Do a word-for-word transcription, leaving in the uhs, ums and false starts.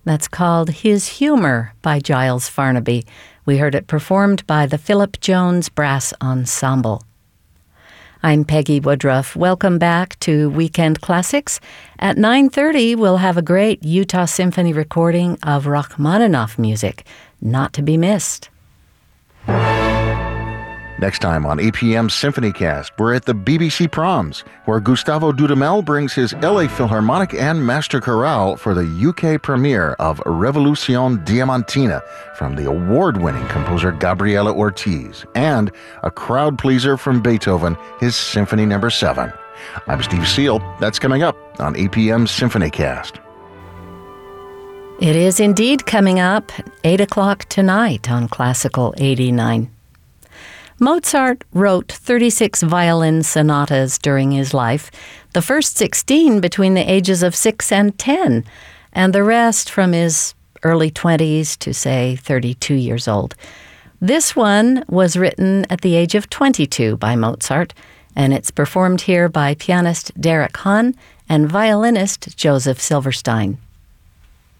That's called His Humor by Giles Farnaby. We heard it performed by the Philip Jones Brass Ensemble. I'm Peggy Woodruff. Welcome back to Weekend Classics. At nine thirty, we'll have a great Utah Symphony recording of Rachmaninoff music, not to be missed. Next time on A P M SymphonyCast, we're at the B B C Proms, where Gustavo Dudamel brings his L A Philharmonic and Master Chorale for the U K premiere of Revolution Diamantina from the award-winning composer Gabriela Ortiz, and a crowd pleaser from Beethoven, his Symphony Number seven. I'm Steve Seal. That's coming up on A P M SymphonyCast. It is indeed coming up at eight o'clock tonight on Classical eighty-nine. Mozart wrote thirty-six violin sonatas during his life, the first sixteen between the ages of six and ten, and the rest from his early twenties to, say, thirty-two years old. This one was written at the age of twenty-two by Mozart, and it's performed here by pianist Derek Hahn and violinist Joseph Silverstein.